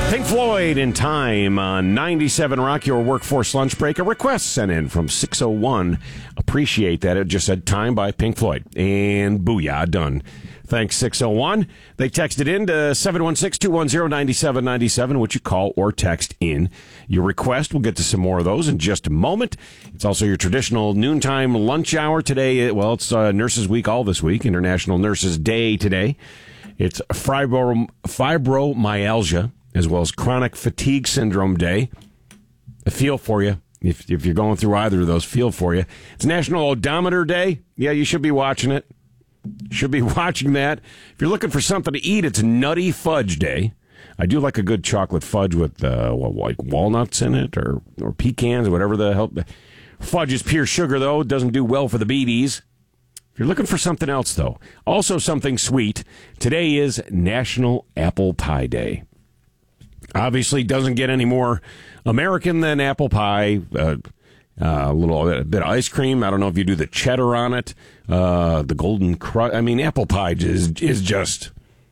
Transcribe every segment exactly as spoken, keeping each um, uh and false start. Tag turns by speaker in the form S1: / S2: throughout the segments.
S1: Pink Floyd in Time on ninety-seven Rock, your workforce lunch break. A request sent in from six oh one. Appreciate that. It just said Time by Pink Floyd. And booyah, done. Thanks, six oh one. They texted in to seven one six, two one zero, nine seven nine seven, which you call or text in your request. We'll get to some more of those in just a moment. It's also your traditional noontime lunch hour today. Well, it's uh, Nurses Week all this week, International Nurses Day today. It's fibro- fibromyalgia, as well as Chronic Fatigue Syndrome Day. I feel for you. If, if you're going through either of those, feel for you. It's National Odometer Day. Yeah, you should be watching it. Should be watching that. If you're looking for something to eat, it's Nutty Fudge Day. I do like a good chocolate fudge with uh, what, like walnuts in it or, or pecans or whatever the hell. Fudge is pure sugar, though. It doesn't do well for the beaties. If you're looking for something else, though, also something sweet, today is National Apple Pie Day. Obviously, doesn't get any more American than apple pie. Uh, uh, a little a bit of ice cream. I don't know if you do the cheddar on it, uh, the golden crust. I mean, apple pie is is just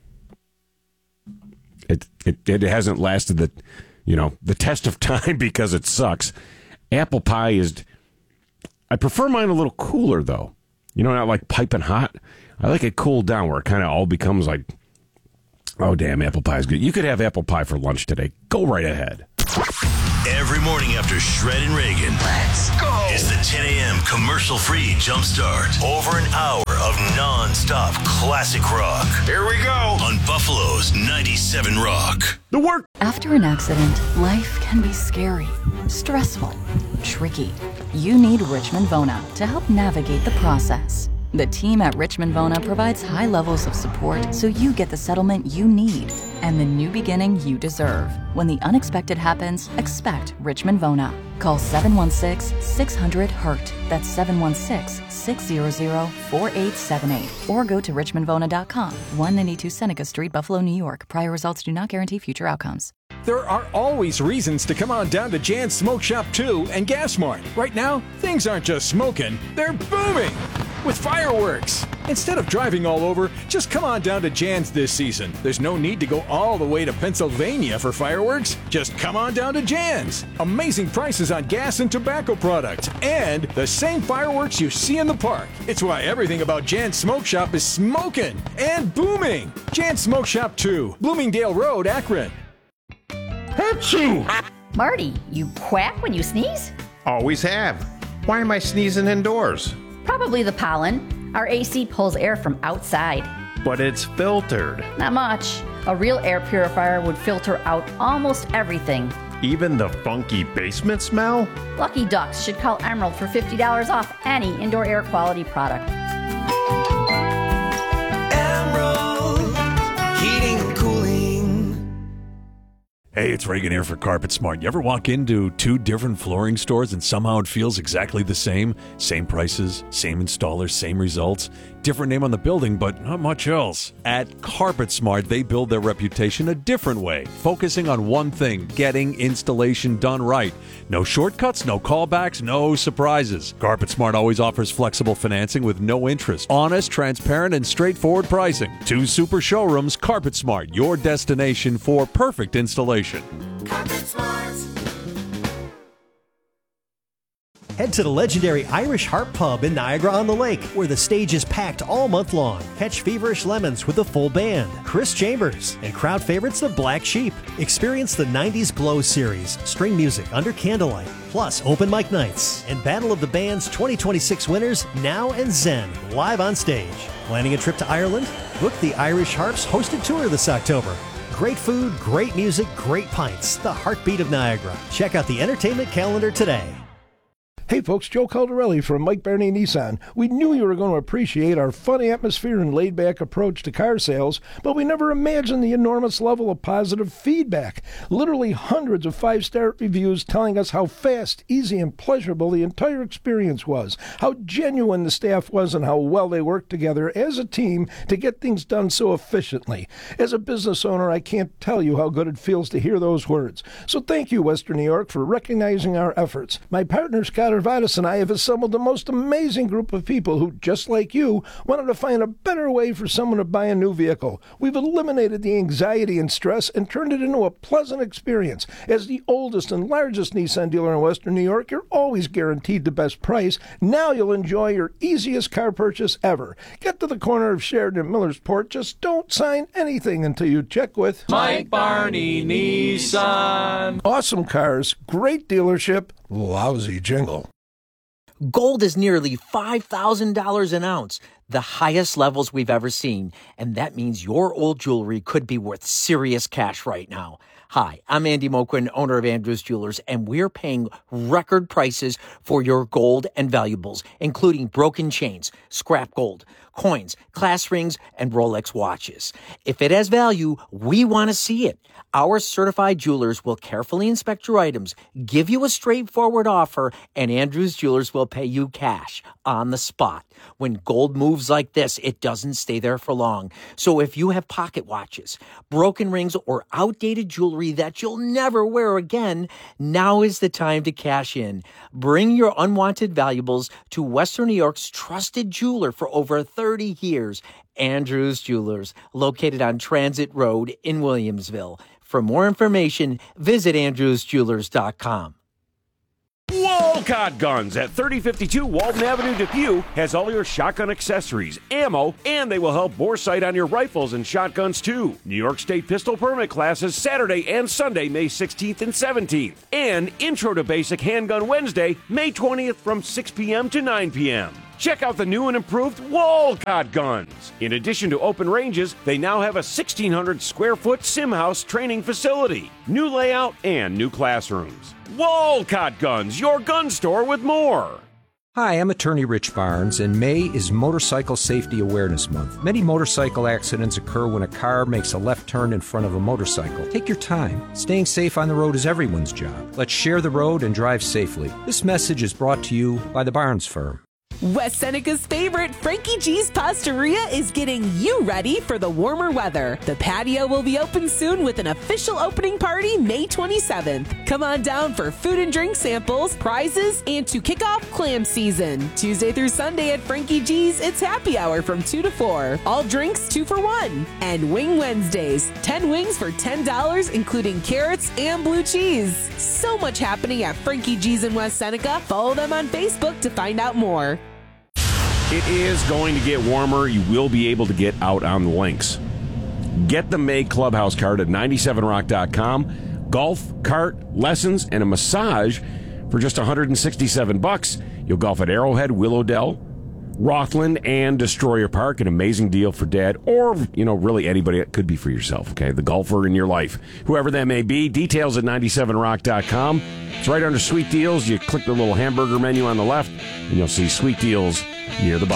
S1: it, it. It hasn't lasted the you know the test of time because it sucks. Apple pie is. I prefer mine a little cooler though. You know, not like piping hot. I like it cooled down where it kind of all becomes like. Oh, damn, apple pie is good. You could have apple pie for lunch today. Go right ahead.
S2: Every morning after Shred and Reagan. Let's go. It's the ten a.m. commercial-free jumpstart. Over an hour of non-stop classic rock. Here we go. On Buffalo's ninety-seven Rock.
S1: The work.
S3: After an accident, life can be scary, stressful, tricky. You need Richmond Vona to help navigate the process. The team at Richmond Vona provides high levels of support so you get the settlement you need and the new beginning you deserve. When the unexpected happens, expect Richmond Vona. Call seven one six, six hundred, hurt. That's seven one six, six hundred, four eight seven eight. Or go to richmond vona dot com. one ninety-two Seneca Street, Buffalo, New York. Prior results do not guarantee future outcomes.
S4: There are always reasons to come on down to Jan's Smoke Shop two and Gas Mart. Right now, things aren't just smoking, they're booming with fireworks. Instead of driving all over, just come on down to Jan's this season. There's no need to go all the way to Pennsylvania for fireworks. Just come on down to Jan's. Amazing prices on gas and tobacco products, and the same fireworks you see in the park. It's why everything about Jan's Smoke Shop is smoking and booming. Jan's Smoke Shop two, Bloomingdale Road, Akron.
S5: Achoo!
S6: Marty, you quack when you sneeze?
S5: Always have. Why am I sneezing indoors?
S6: Probably the pollen. Our A C pulls air from outside.
S5: But it's filtered.
S6: Not much. A real air purifier would filter out almost everything.
S5: Even the funky basement smell?
S6: Lucky Ducks should call Emerald for fifty dollars off any indoor air quality product.
S7: Emerald Heating and Cooling.
S8: Hey, it's Reagan here for Carpet Smart. You ever walk into two different flooring stores and somehow it feels exactly the same? Same prices, same installers, same results, different name on the building, but not much else. At Carpet Smart, they build their reputation a different way, focusing on one thing, getting installation done right. No shortcuts, no callbacks, no surprises. Carpet Smart always offers flexible financing with no interest, honest, transparent, and straightforward pricing. Two super showrooms, Carpet Smart, your destination for perfect installation.
S7: Carpet Smart.
S9: Head to the legendary Irish Harp Pub in Niagara-on-the-Lake, where the stage is packed all month long. Catch Feverish Lemons with a full band, Chris Chambers, and crowd favorites the Black Sheep. Experience the nineties Blow series, string music under candlelight, plus open mic nights, and Battle of the Bands twenty twenty-six winners, Now and Zen, live on stage. Planning a trip to Ireland? Book the Irish Harps hosted tour this October. Great food, great music, great pints. The heartbeat of Niagara. Check out the entertainment calendar today.
S10: Hey folks, Joe Caldarelli from Mike Barney Nissan. We knew you were going to appreciate our fun atmosphere and laid-back approach to car sales, but we never imagined the enormous level of positive feedback. Literally hundreds of five-star reviews telling us how fast, easy, and pleasurable the entire experience was, how genuine the staff was, and how well they worked together as a team to get things done so efficiently. As a business owner, I can't tell you how good it feels to hear those words. So thank you, Western New York, for recognizing our efforts. My partner, Scott Varvatos and I have assembled the most amazing group of people who, just like you, wanted to find a better way for someone to buy a new vehicle. We've eliminated the anxiety and stress and turned it into a pleasant experience. As the oldest and largest Nissan dealer in Western New York, you're always guaranteed the best price. Now you'll enjoy your easiest car purchase ever. Get to the corner of Sheridan and Millersport. Just don't sign anything until you check with
S11: Mike Barney Nissan.
S10: Awesome cars, great dealership, lousy jingle.
S12: Gold is nearly five thousand dollars an ounce, the highest levels we've ever seen. And that means your old jewelry could be worth serious cash right now. Hi, I'm Andy Moquin, owner of Andrews Jewelers, and we're paying record prices for your gold and valuables, including broken chains, scrap gold, coins, class rings, and Rolex watches. If it has value, we want to see it. Our certified jewelers will carefully inspect your items, give you a straightforward offer, and Andrews Jewelers will pay you cash on the spot. When gold moves like this, it doesn't stay there for long. So if you have pocket watches, broken rings, or outdated jewelry that you'll never wear again, now is the time to cash in. Bring your unwanted valuables to Western New York's trusted jeweler for over thirty years, Andrews Jewelers, located on Transit Road in Williamsville. For more information, visit andrews jewelers dot com.
S1: Walcott Guns at thirty fifty-two Walton Avenue, Depew has all your shotgun accessories, ammo, and they will help bore sight on your rifles and shotguns too. New York State pistol permit classes Saturday and Sunday, May sixteenth and seventeenth. And Intro to Basic Handgun Wednesday, May twentieth from six p.m. to nine p.m. Check out the new and improved Walcott Guns. In addition to open ranges, they now have a sixteen hundred square foot sim house training facility, new layout, and new classrooms. Walcott Guns, your gun store with more.
S13: Hi, I'm attorney Rich Barnes, and May is Motorcycle Safety Awareness Month. Many motorcycle accidents occur when a car makes a left turn in front of a motorcycle. Take your time. Staying safe on the road is everyone's job. Let's share the road and drive safely. This message is brought to you by the Barnes Firm.
S14: West Seneca's favorite, Frankie G's Pastaria, is getting you ready for the warmer weather. The patio will be open soon with an official opening party May twenty-seventh. Come on down for food and drink samples, prizes, and to kick off clam season. Tuesday through Sunday at Frankie G's, it's happy hour from two to four. All drinks two for one. And Wing Wednesdays, ten wings for ten dollars, including carrots and blue cheese. So much happening at Frankie G's in West Seneca. Follow them on Facebook to find out more.
S1: It is going to get warmer. You will be able to get out on the links. Get the May Clubhouse card at ninety-seven rock dot com. Golf, cart, lessons, and a massage for just one hundred sixty-seven bucks. You'll golf at Arrowhead, Willowdell, Rothland, and Destroyer Park. An amazing deal for Dad, or, you know, really anybody. It could be for yourself, okay? The golfer in your life, whoever that may be. Details at ninety-seven rock dot com. It's right under Sweet Deals. You click the little hamburger menu on the left, and you'll see Sweet Deals near the bottom.